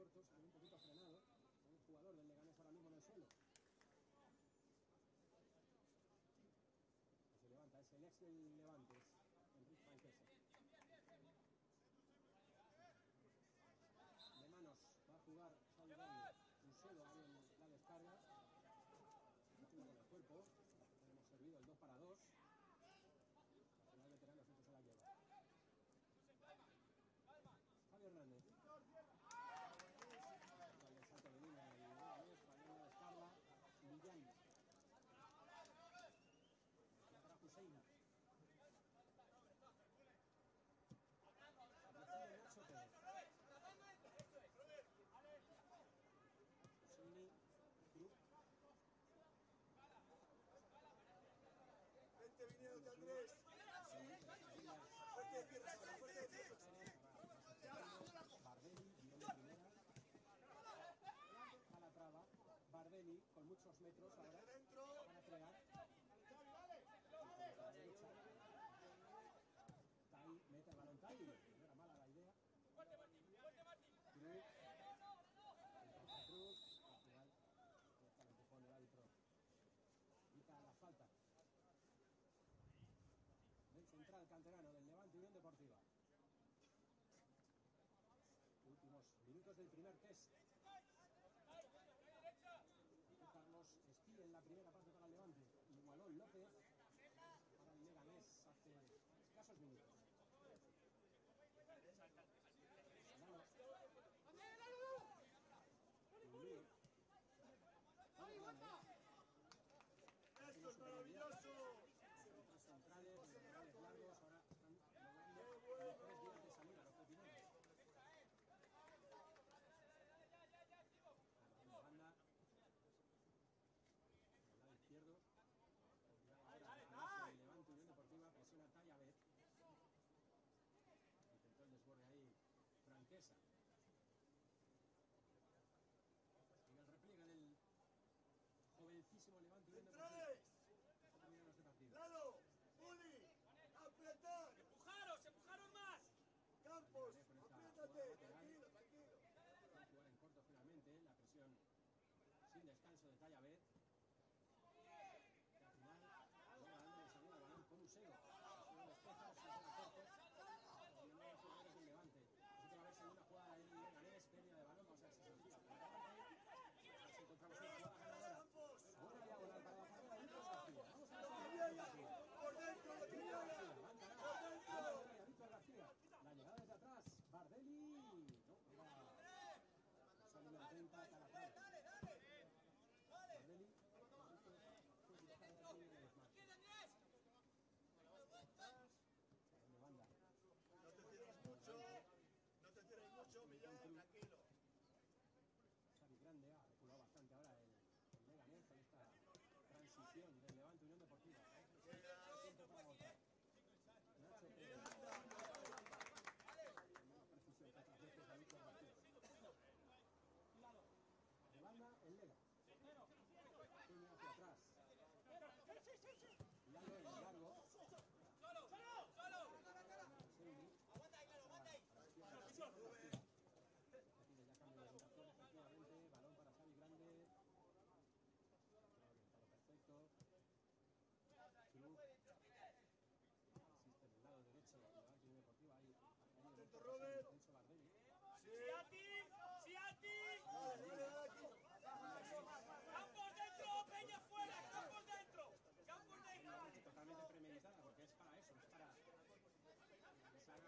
cortos, sale un poquito frenado. Un jugador del Leganés ahora mismo en el suelo. Se levanta, es el ex del Levante, es Enrique Franquesa. De manos va a jugar Salvador. Un suelo ahí en la descarga. Último con el cuerpo. Hemos servido el 2 para 2. Al final el veterano siempre se la lleva. Javi Hernández. Sale el salto de línea y Leganés, fallando la descarga. Millán. Para Hussein. Recibe Nacho Pérez. Husseini. Cruz. Vente viniendo, Andrés. Fuerte de pierna, fuerte de pierna. Bardelli, tiró de primera. A la traba. Bardelli con muchos metros ahora para crear. A la derecha. Tai, mete el balón Tai. No era mala la idea. Cruz. Cruz. Al final, está el empujón del árbitro. Quita la falta. Del central canterano del Levante Unión Deportiva. Últimos minutos del primer test. Carlos Espí en la primera parte para el Levante. Igualó López para el Leganés hace escasos minutos. ¡Eso es maravilloso! Los centrales, los centrales largos, ahora están logrando 3 días de salida los pepineros. La banda, al lado izquierdo. Ahora el Levante Unión Deportiva presiona Tallabet. Intentó el desborde ahí Franquesa. En el repliegue del jovencísimo Levante Unión Deportiva. ¡Lalo! ¡Uli! ¡Apretar! ¡Empujaron más! ¡Campos! ¡Apriétate! Tranquilo, tranquilo. Va a jugar en corto finalmente, la presión sin descanso de Tallabet. Que al final llega dándole salida al balón con Usego. Usego despeja, se queda corto. Y no hay jugadores del Levante. Así que va a haber segunda jugada ahí en Leganés, pérdida de balón, vamos a ver si se fija. Si encontramos una jugada ganadora. Buena diagonal para la carrera de Víctor García. Vamos a ver si García. ¡Por dentro, Víctor García, García! van ganando. ¡Por dentro! Víctor García. La llegada desde atrás. Bardelli. No, era... Sale una 30 para